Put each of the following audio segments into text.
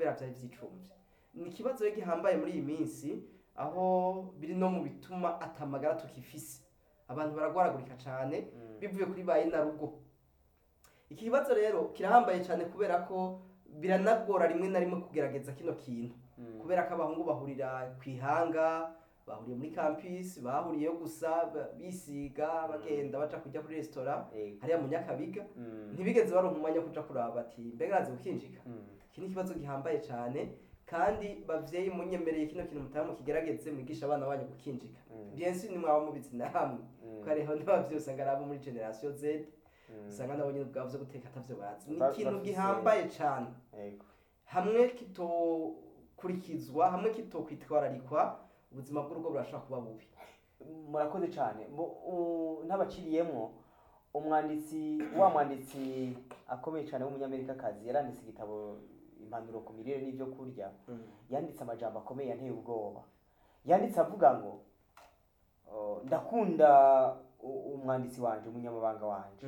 kubera byari vyicumvye. Ni ikibazo rero gihambaye muri iyi minsi aho biri no mu bituma atamagara tukifise. Abantu baragwaragurika cane bivuye kuri bayi na rugo. Iki kibazo rero kirahambaye cyane kubera ko biranagora rimwe na rimwe kugerageza kino kintu. Kubera ko abahungu bahurira kwihanga, bahuriye muri campus, bahuriyeyo gusa bisiga bagenda baca kujya kuri restaurant hariya mu Nyakabiga, ntibigeze baronka umwanya wo kuja kuraba ati mbega arazi gukinjika. Iki ni ikibazo gihambaye cyane kandi bavyeyi munyemereye kino kintu mutamu kigerageze mwigisha abana banyu gukinjika. Bien sûr ni mwaba mubizi na hamwe. Ko hariho n'abavyeyi usanga arabo muri generation Z usanga nabo nyine ubwavyo guteka atavyo bazi. Ni ikintu gihambaye cyane. Hamwe kitokurikizwa, hamwe kitokwitwararikwa, ubuzima bw'urugo burashobora kuba bubi. Murakoze cyane. Ntabaciriyemwo umwanditsi akomeye cyane w'umunyamerikakazi yaranditse igitabo impanuro ku mirire n'ibyo kurya. Yanditse amajambo akomeye yanteye ubwoba. Yanditse avuga ngo ndakunda umwanditsi wanje, umunyamabanga wanje,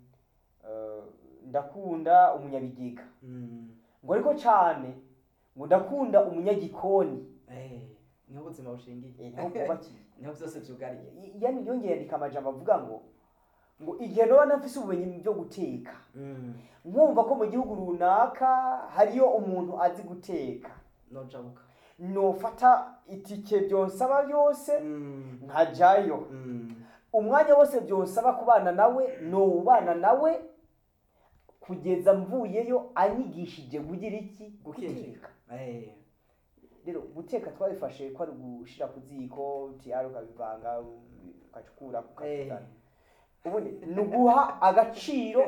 ndakunda umunyabigiga, ngo ariko cyane ngo ndakunda umunyagikoni. Niho ubuzima bushingiye, niho bwubakiye, niho byose byugariye. Yani yongeye yandika amajambo avuga ngo igihe noba nafise ubumenyi byo guteka, nkumva ko mu gihugu runaka hariyo umuntu azi guteka, nojabuka nofata itike byonsaba byose nkajayo, umwanya wose byonsaba kubana nawe nowubana nawe kugeza mvuyeyo anyigishije kugira iki gukinjika. Rero guteka twabifashe ko ari gushira ku ziko tiyari ukabivanga ukacukura ukazana. Ubundi nuguha agaciro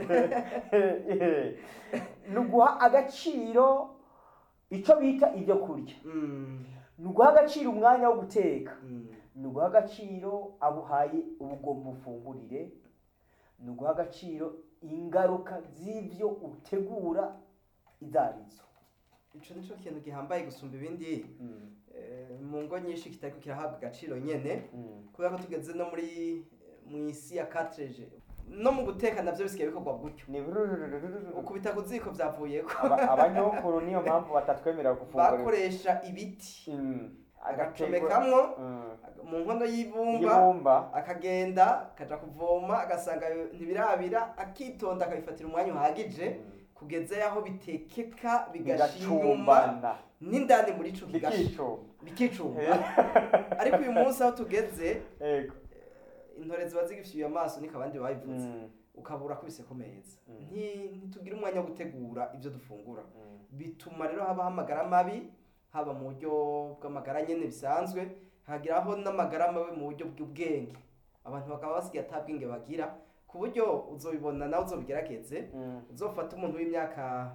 ico bita ibyo kurya, nuguha agaciro umwanya wo guteka, nuguha agaciro abuhaye ubugomba ufungurire, nuguha agaciro ingaruka z'ivyo utegura izarizo. Ico nico kintu gihambaye gusumba ibindi. Mu ngo nyinshi kitariko kirahabwa agaciro nyene kubera ko tugeze no muri mwisi ya 4G. No mu guteka navyo bisigaye bikorwa gutyo, ukubita ku ziko vyavuyeko. Abanyokuru niyo mpamvu batatwemerera gufungura, bakoresha ibiti agacomekamwo mu nkono y'ibumba, akagenda kaja kuvoma agasanga ntibirabira, akitonda akabifatira umwanya uhagije kugeza yaho bitekeka bigashiyuma n'indani muri ico bikicumba. Ariko uyu munsi aho tugeze intore ziba zigifyuye amaso niko abandi babivuze, ukabura kubise ko meza. Ntitugira umwanya wo gutegura ivyo dufungura, bituma rero habaho amagara mabi, haba mu buryo bw'amagara nyene bisanzwe, hagiraho n'amagara mabi mu buryo bw'ubwenge. Abantu bakaba basigaye atabwenge bagira, ku buryo uzobibona nawe uzobigerageze. Uzofata umuntu w'imyaka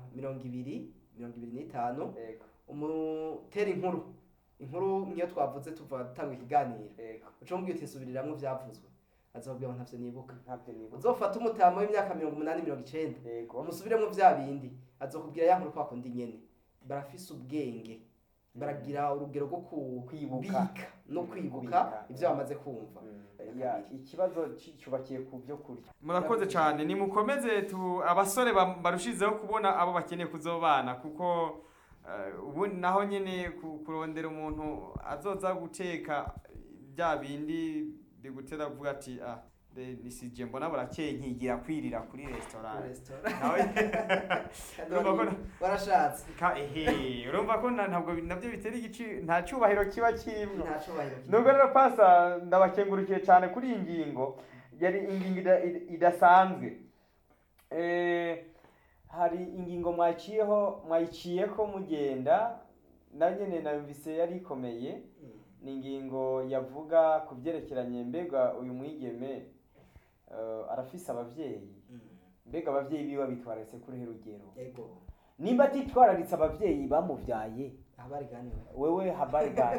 20-25 umutera inkuru niyo twavuze tuva dutanga ikiganiro, uco mbwiye uti nsubiriramwe vyavuzwe, azobwira ntavyo nibuka. Uzofata umutama w'imyaka 80-90 umusubiremwe vya bindi, azokubwira ya nkuru kwa kundi nyene. Barafise ubwenge, baragira urugero rwo kwibuka no kwibuka ivyo bamaze kumva. Ikibazo cyubakiye ku byo kurya. Murakoze cyane, ni mukomeze abasore barushizeho kubona abo bakeneye kuzobana, kuko ubu naho nyene kurondera umuntu azoza guteka bya bindi bigutera vuga ati nisije mbona burakeye nkigira kwirira kuri restaurant nawe barashatse urumva ko ntabwo nabyo bitera igici, nta cyubahiro kiba kirimo. Nubwo rero pasa ndabakengurukiye cyane kuri iyi ngingo, yari ingingo idasanzwe. Hari ingingo mwayiciyeko mugenda nanyene nabise yari ikomeye. Ni ingingo yavuga ku byerekeranye mbega uyu mwigeme arafise abavyeyi, mbega abavyeyi biwe bitwaretse kuri rugero. Nimba atitwararitse abavyeyi bamuvyaye, habari gani wewe habari gani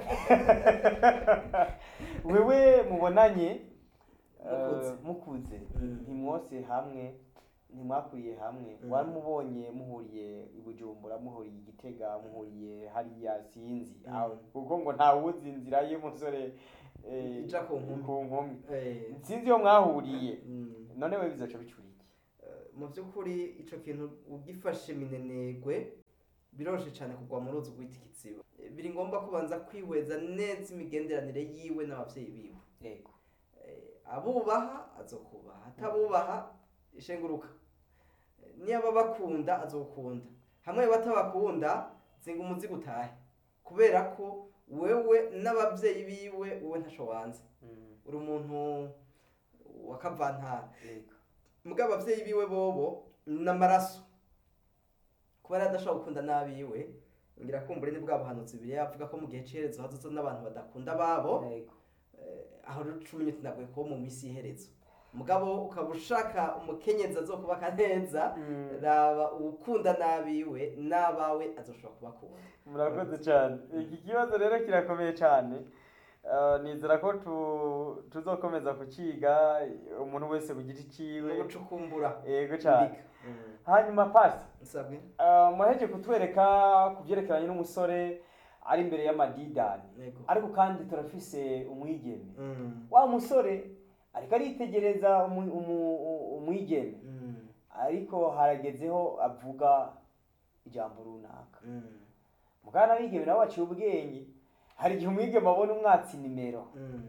wewe mubonanye mukuze ntimwose hamwe, ntimwakuriye hamwe, waramubonye muhuriye i Bujumbura, muhuriye i Gitega, muhuriye hariya sinzi kuko ngo nta wuzi inzira y'umusore ija ku nkumi, sinzi yo mwahuriye. None we bizoca bicuriye mu byukuri ico kintu ugifashe minenegwe biroroshe cyane kugwa mu ruzi rwita ikiziba. Biri ngombwa kubanza kwihweza neza imigenderanire yiwe n'abavyeyi biwe. yego Abubaha azokubaha, atabubaha ishenguruka. Niba bakunda azokunda, hamwe batabakunda zinga umuzi gutahe, kubera ko wewe n'abavyeyi biwe wowe ntaco wanze. Uri umuntu wakavantara. yego Mugabo abavyeyi biwe bobo n'amaraso, kuba adashobora gukunda n'abiwe, ngira kumbure ni bwa buhanuzi bibiri yavuga ko mu gihe c'iherezo hazoza n'abantu badakunda babo. yego Aho rero 10 minutes naguye ko mu misi iherezo. Mugabo ukaba ushaka umukenyezi azokubaka neza, raba ukunda n'abiwe n'abawe azoshobora kubakunda. murakoze cyane. Iki kibazo rero kirakomeye cyane. Nizera ko tuzokomeza kuciga umuntu wese ku giti ciwe No gucukumbura. yego cyane. Mbika. Hanyuma pasi Nsabwe. muheje kutwereka kuvyerekeranye n'umusore ari imbere y'amadidani, Yego. ariko kandi turafise umwigeme. Wa musore ariko aritegereza umwigeme, ariko haragezeho avuga ijambo runaka. Mugana abigeme nabo baciye ubwenge, hari igihe umwigeme abona umwatsi nimero,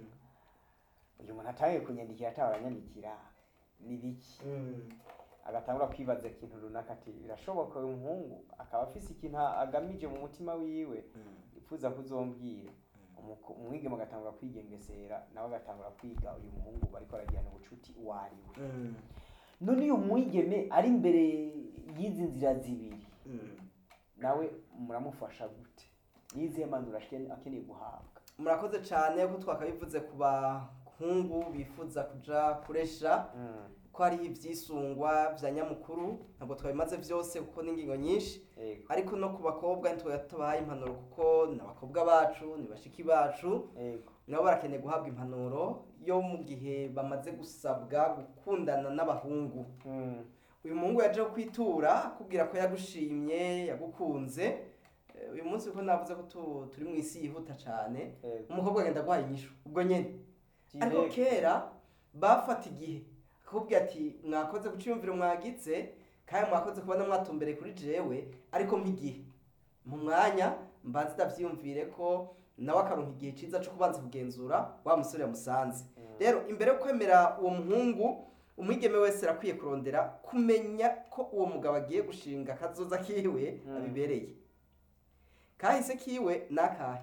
uyu muntu atangiye kunyandikira atabaranyandikira ni biki, agatangura kwibaza ikintu runaka, ati birashoboka uyu muhungu akaba afise ikintu agamije mu mutima wiwe yifuza kuzombwira. Umwigeme agatangura kwigengesera, nawe agatangura kwiga uyu muhungu bariko aragirana ubucuti uwariwe. None uyu mwigeme ari imbere y'izi nzira zibiri, nawe muramufasha gute? Nizihe mpanuro akeneye guhabwa? Murakoze cyane ko twakabivuze ku bahungu bifuza kuja kuresha, ko hari ivyisungwa vya nyamukuru, ntabwo twabimaze vyose kuko n'ingingo nyinshi. Ariko no ku bakobwa ntitwabahaye impanuro kuko n'abakobwa bacu ni bashiki bacu, nabo barakeneye guhabwa impanuro yo mu gihe bamaze gusabwa gukundana n'abahungu. Uyu muhungu yaje kwitura akubwira ko yagushimye yagukunze. Uyu munsi ko navuze ko turi mu isi yihuta cyane, umukobwa agenda guhaye inyishu ubwo nyene. Ariko kera bafata igihe akubwira ati mwakoze guciyumvira mwagitse, kandi mwakoze kubona mwatumbereye kuri jewe, ariko mpigihe mu mwanya mbanze ndavyiyumvire ko nawe akaronka igihe ciza cyo kubanza kugenzura wa musore yamusanze. Rero imbere yo kwemera uwo muhungu, umwigeme wese arakwiye kurondera kumenya ko uwo mugabo agiye gushinga kazoza kiwe abibereye. Kahise kiwe nakahe?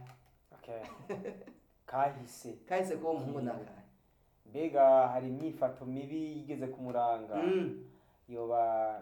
Kahise ko uwo muhungu nakahe? Mbega hari imyifato mibi yigeze kumuranga? Yoba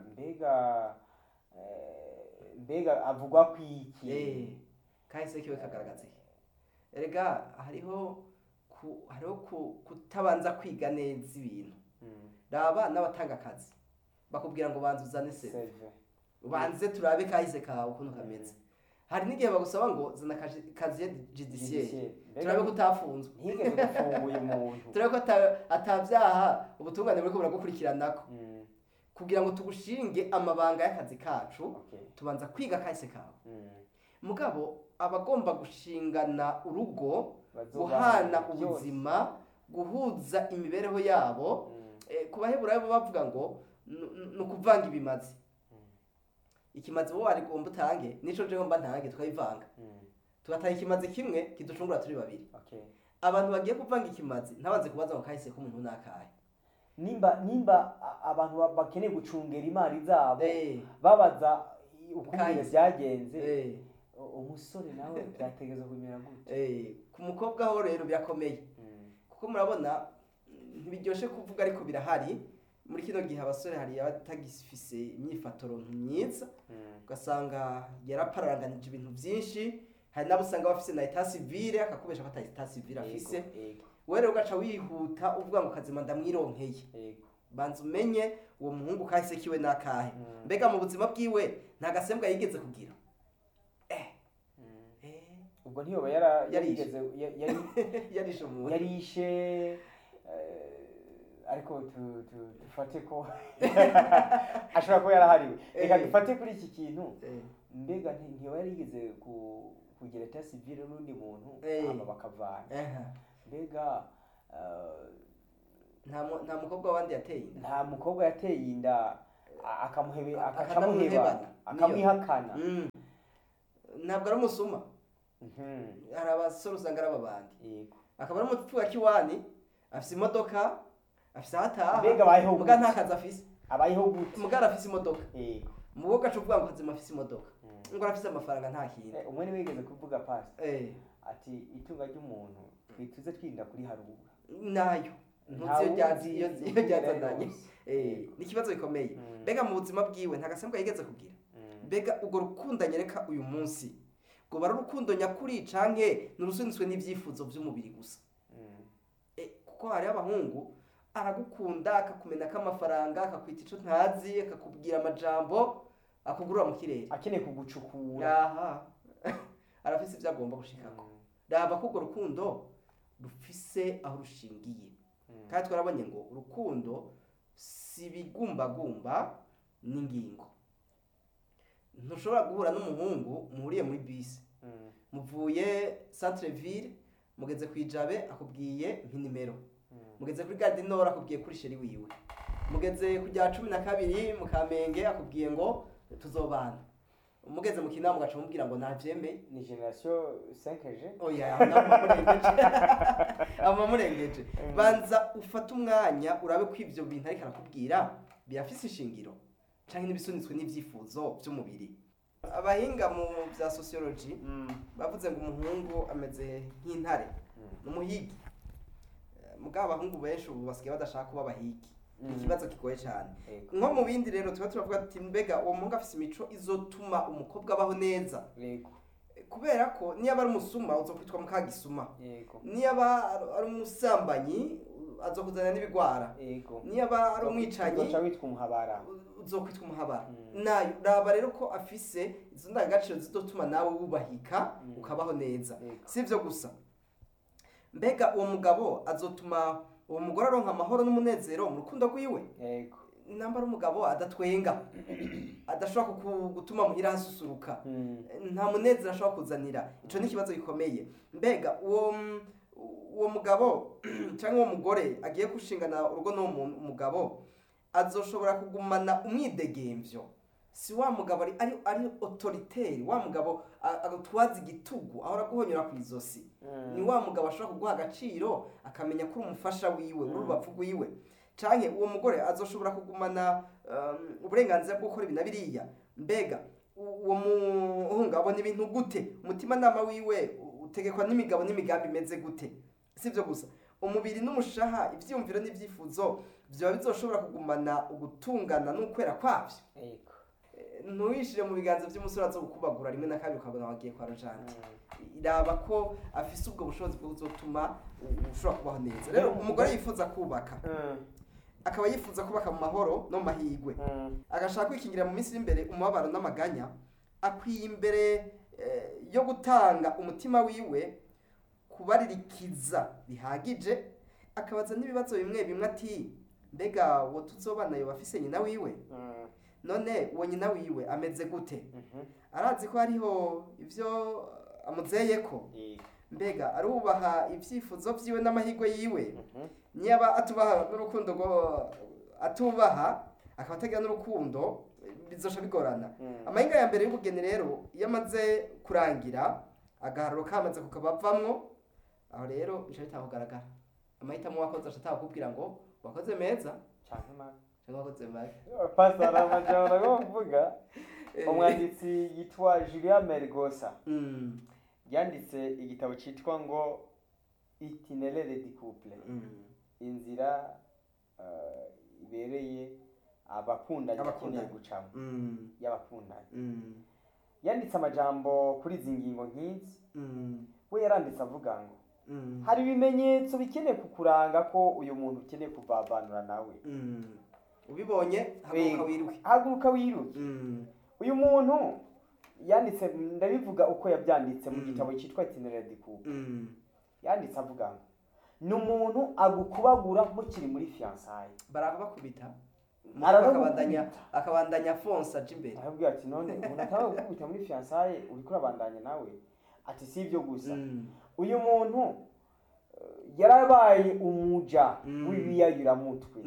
mbega avugwa kwiki? Kahise kiwe kagaragaza iki? Erega hariho kutabanza kwiga neza ibintu. Raba n'abatanga akazi bakubwira ngo banze uzane CV, ubanze turabe kahise kawe ukuntu kameze. Hari n'igihe bagusaba ngo zana kazi judiciaire, turabe ko utafunzwe, ntigeze gufunguye umuntu, turabe ko atavyaha ubutungane buriko buragukurikiranako. Kugira ngo tugushinge amabanga y'akazi kacu, tubanza kwiga kahise kawe. Mugabo abagomba gushingana urugo, guhana ubuzima, guhuza imibereho yabo, kubaheburayo bavuga ngo nukuvanga ibimazi. Ikimazi bo ari gomba utange nico je ngomba ntange tukayivanga. Tugataha ikimazi kimwe kiducungura turi babiri. Abantu bagiye kuvanga ikimazi ntabanze kubaza ngo kahise ko umuntu nakaye. Nimba abantu bakeneye gucungera imari zabo, babaza ukungene byagenze, umusore nawe byategeza kumera gute? Ku mukobwa ho rero birakomeye, kuko murabona ntibiryoshe kuvuga ariko birahari. Muri kino gihe abasore hari abatagifise imyifatoro myiza, ugasanga yarapararanganije ibintu byinshi. Hari nabo usanga bafise na etat civile akakubesha ko ata etat civile afise. Wewe ugaca wihuta uvuga ngo kazima ndamwironkeye. Banza umenye uwo muhungu kahise kiwe nakahe. Mbega mu buzima bwiwe nta gasembwa yigeze kugira. Ubwo ntiyoba yarigeze yarishe umuntu, yarishe, ariko dufate ko ashobora kuba yarahariwe. Reka dufate kuri iki kintu. Mbega ntiyoba yarigeze kugira etat civile n'undi muntu hama bakavana. Mbega nta mukobwa wandi yateye inda, nta mukobwa yateye inda akamwihakana. ntabwo ari umusuma hari abasore usanga ari ababandi akaba ari umupfu wa kiwani afise imodoka afise ahataha muga nta kazi afise abayeho gute muga arafise imodoka mugo gacu uvuga ngo kazima afise imodoka ngo arafise amafaranga nta kintu umwe ni wigeze kuvuga pastor ati itunga ry'umuntu twituze twirinda kuri harura nayo ntuzi iyo ryazananye ni ikibazo gikomeye mbega mu buzima bwiwe nta gasembwa yigeze kugira mbega ubwo rukundo anyereka uyu munsi ngo bari urukundo nyakuri canke nurusunitswe n'ivyifuzo vy'umubiri gusa kuko hari abahungu aragukunda akakumena k'amafaranga akakwita ico ntazi akakubwira amajambo akugurura mu kirere akeneye kugucukura aha arafise ivyo agomba gushikako raba ko urwo rukundo rufise aho rushingiye kandi twarabonye ngo urukundo si bigumbagumba n'ingingo ntushobora guhura n'umuhungu muhuriye muri bisi muvuye centre ville mugeze kwijabe akubwiye nk'inimero mugeze kuri Gare du Nord akubwiye kuri sheri wiwe mugeze kujya 12 mu Kamenge akubwiye ngo tuzobana mugeze mu kinama gaca mubwira ngo navyemeye ni generation 5G oya murengeje banza ufata umwanya urabe ko ivyo bintu ariko arakubwira birafise ishingiro canke nibisunitswe n'ivyifuzo by'umubiri abahinga mu bya sociology bavuze ngo umuhungu ameze nk'intare n'umuhigi mugabo abahungu benshi ubu basigaye badashaka kuba abahigi ikibazo kigoye cyane nko mu bindi rero tuba turavuga ati mbega uwo muhungu afise imico izotuma umukobwa abaho neza kubera ko niba ari umusuma uzokwitwa mukagisuma niba ari umusambanyi azokuzana n'ibigwara niba ari umwicanyi uzokwitwa umuhabara nayo raba rero ko afise izo ndangagaciro zizotuma nawe wubahika ukabaho neza sivyo gusa mbega uwo mugabo azotuma uwo mugore aronka amahoro n'umunezero mu rukundo rwiwe namba ari umugabo adatwenga adashobora gutuma muhira hasusuruka nta munezero ashobora kuzanira ico ni ikibazo gikomeye mbega uwo mugabo cyangwa uwo mugore agiye gushingana urugo n'uwo mugabo azoshobora kugumana umwidegemvyo si wa mugabo ari autoritaire wa mugabo agutwaza igitugu ahora guhonyora ku izosi ni wa mugabo ashobora kuguha agaciro akamenya ko umufasha wiwe urubavu rwiwe canke uwo mugore azoshobora kugumana uburenganzira bwo gukora ibintu biriya mbega uwo muhungu abona ibintu gute umutima nama wiwe utegekwa n'imigabo n'imigambi imeze gute sivyo gusa umubiri n'umushaha ivyumviro n'ivyifuzo byo bizoshobora kugumana ugutungana n'ukwera kwavyo ntuwishire mu biganza by'umusore azo gukubagura rimwe na kabiri ukabona wagiye kwa rojante iraba ko afise ubwo bushobozi bwo kuzotuma ushobora kubaho neza rero umugore yifuza kubaka akaba yifuza kubaka mu mahoro no mahigwe agashaka kwikingira mu minsi imbere umubabaro n'amaganya akwiye imbere yo gutanga umutima wiwe kubaririkiza bihagije akabaza n'ibibazo bimwe bimwe ati mbega wo tuzobana yo bafise nyina wiwe none uwo nyina wiwe ameze gute arazi ko hariho ivyo amuzeyeko mbega arubaha ivyifuzo vyiwe n'amahigwe yiwe niba atubaha n'urukundo rwo atubaha akaba atagira n'urukundo bizosha bigorana amahinga ya mbere y'ubugeni rero iyo amaze kurangira agaharuro kamaze kukabavamwo aho rero ico bitakugaragara amahitamo wakoze atakubwira ngo wakoze meza canke mabi wakoze mabi pastor amajana go kuvuga umwanditsi yitwa Julia Mergosa yanditse igitabo citwa ngo Itinéraire du couple inzira ibereye abakundanye bakeneye gucamo y'abakundanye yanditse amajambo kuri izi ngingo nk'izi we yaranditse avuga ngo hari ibimenyetso bikeneye kukuranga ko uyu muntu ukeneye kuvavanura nawe ubibonye haguruka wiruke uyu muntu yanditse ndabivuga uko yabyanditse mu gitabo cyitwa Itinéraire du couple yanditse avuga ngo ni umuntu agukubagura mukiri muri fiançailles barabakubita akabandanya fonsa aje imbere arabwira ati none umuntu atagukubita muri fiançailles uri kurabandanya nawe ati si ibyo gusa uyu muntu yarabaye umuja w'ibiyayura mutwe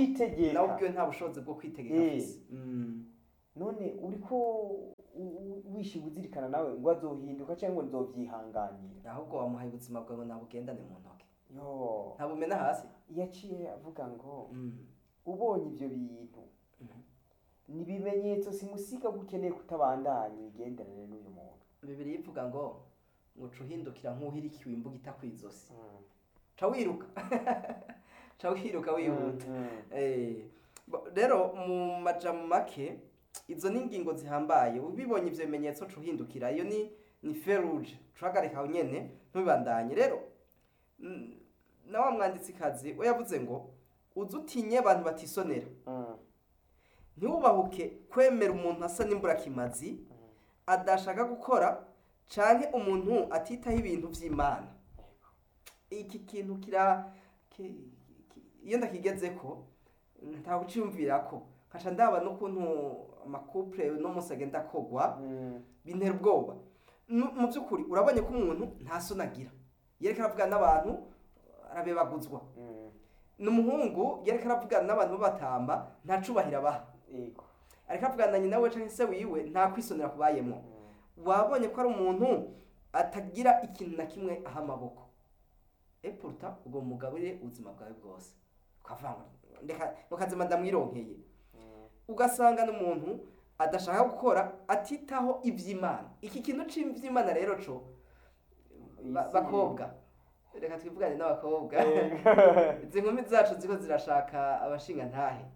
ntacitegeka nawe ubwo nta bushobozi bwo kwitegeka afise none uriko wishiga uzirikana nawe ngo azohinduka cyangwa ngo nzovyihanganira, ahubwo wamuhaye ubuzima bwawe nabugendane mu ntoke yo ntabumena hasi. yaciye avuga ngo ubonye ivyo bintu ni ibimenyetso simusiga ko ukeneye kutabandanya imigenderanire n'uyu muntu. Bibiliya ivuga ngo uca uhindukira nk'uhirikiwe imbuga itakwizosi, ca wiruka ca wiruka wihuta. Rero mu majambo make izo ni ingingo zihambaye, ubibonye ivyo bimenyetso ca uhindukira, iyo ni feruje, uhagarika aho nyene ntubibandanye. Rero na wa mwanditsikazi we yavuze ngo uze utinye abantu batisonera, ntiwubahuke kwemera umuntu asa n'imburakimazi adashaka gukora canke umuntu atitaho ibintu vy'Imana. Iki kintu iyo ndakigezeko nta kuciyumvirako nkaca ndaba n'ukuntu amakouple no munsi agenda akogwa, bintera ubwoba. Mu by'ukuri urabonye ko umuntu nta soni agira, yereka aravugana n'abantu arabebaguzwa. N'umuhungu yereka aravugana n'abantu b'abatamba nta cubahiro abaha, ariko avugana na nyina we canke se wiwe nta kwisonera kubayemwo. Wabonye ko ari umuntu atagira ikintu na kimwe aha amaboko, pourtant ubwo mugabire ubuzima bwawe bwose ukavanga ndeka ukazima ndamwironkeye. Ugasanga n'umuntu adashaka gukora atitaho ivy'Imana. Iki kintu c'ivy'Imana rero co bakobwa, reka twivugane n'abakobwa izi nkumi zacu ziko zirashaka abashinga ntahe.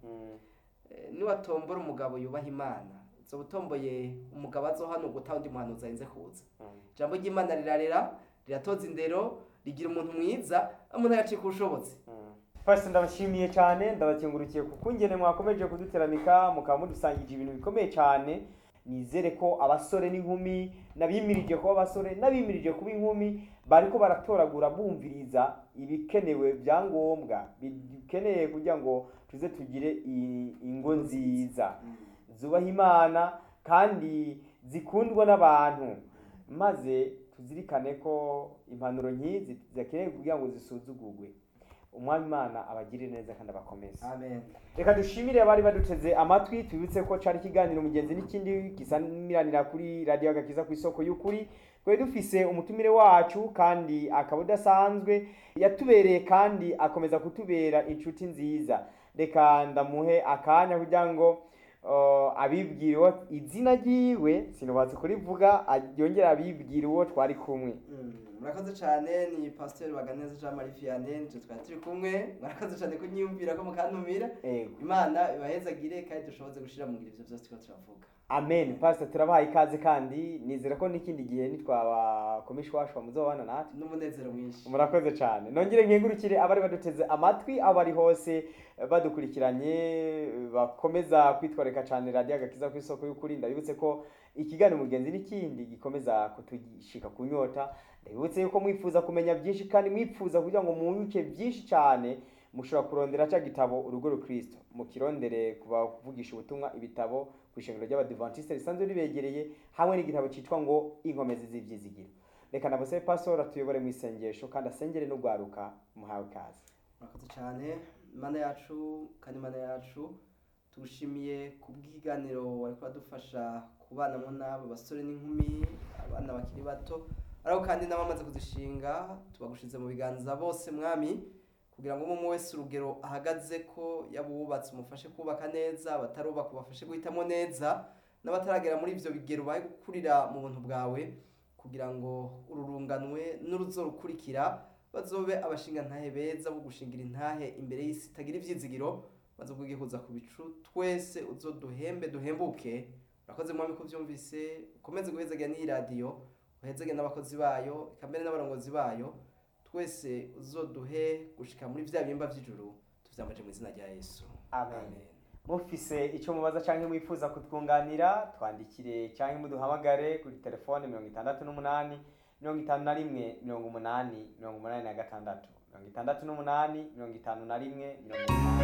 Niwatombora umugabo yubaha Imana, uzoba utomboye umugabo azohana ugutaha undi muhanuzi arinze kuza. Ijambo ry'Imana rirarera, riratoza indero, rigira umuntu mwiza, umuntu yacika ubushobozi. Pastor ndabashimiye cyane, ndabakengurukiye kuko ngene mwakomeje kuduteramika mukaba mudusangije ibintu bikomeye cyane. Nizere ko abasore n'inkumi nabimirije kuba abasore nabimirije kuba inkumi bariko baratoragura bumviriza ibikenewe byangombwa bikeneye kugira ngo tuze tugire ingo nziza zubaha Imana kandi zikundwa n'abantu, maze tuzirikane ko impanuro nkizi zakeneye kugira ngo zisuzugurwe. Umwami Imana abagirire neza kandi abakomeze. Amen. Reka dushimire abari baduteze amatwi, tubibutse ko cari kiganiro Umugenzi n'ikindi gisamiranira kuri Radio Agakiza ku isoko y'ukuri. Kwe dufise umutumire wacu kandi akaba udasanzwe, yatubereye kandi akomeza kutubera inshuti nziza. Reka ndamuhe akanya kugira ngo abibwire izina ryiwe, sinobatse kurivuga, yongera abibwire uwo twari kumwe. Murakoze cyane, ni Pasteur Baganeza Jean Marie Vianney, nje twari turi kumwe. Murakoze cyane ko nyiyumvira ko mukantumira. Imana ibahezagire kandi dushoboze gushira mu ngiro ivyo byose twari turavuga. Amen. Pastor turabahaye ikaze kandi nizera ko n'ikindi gihe nitwabakomishwa washwa muzobana natwe n'umunezero mwinshi. Murakoze cyane. Nongere nkengurukire abari baduteze amatwi, abari hose badukurikiranye, bakomeza kwitwareka cyane Radio Agakiza ku isoko y'ukuri. Ndabibutse ko ikiganiro Umugenzi n'ikindi gikomeza kutugishika kunyota. Ndabibutse yuko mwifuza kumenya byinshi kandi mwifuza kugira ngo munyuke byinshi cyane, mushobora kurondera cya gitabo Urugo Rukristo, mukirondere kuvugisha ubutumwa ibitabo kwishengero ry'Abadventiste risanzwe ribegereye, hamwe n'igitabo citwa ngo Inkomezi z'ivyizigiro. Reka nabose Pastor atuyobore mu isengesho kandi asengere no gwaruka muhawe kazi. Murakoze cyane Mana yacu kandi Mana yacu, tugushimiye kubw'ikiganiro wari kwadufasha kubana mu nabo basore n'inkumi, abana bakiri bato, ariko kandi n'abamaze kuzishinga tubagushize mu biganza bose Mwami, kugira ngo umwe wese urugero ahagaze ko yabubatse umufashe kubaka neza, abatarubaka ubafashe guhitamo neza, n'abataragera muri ivyo bigero baye gukurira mu buntu bwawe, kugira ngo ururunganwe n'uruzorukurikira bazobe abashinga ntahe beza bo gushingira intahe imbere y'isi tagira ivyizigiro, maze ubwihuza ku bicu twese uzoduhembe duhembuke. Urakoze Mwami ko vyumvise, ukomeze guhezagira n'iyi radio, uhezege n'abakozi bayo, ikambere n'abarongozi bayo, twese uzoduhe gushika muri vya bimba vy'ijuru, tuvyamaje mu izina rya Yesu. Amen. Mufise ico mubaza canke mwifuza kutwunganira, twandikire canke muduhamagare kuri telefone 68 51 80 86 68 51 81.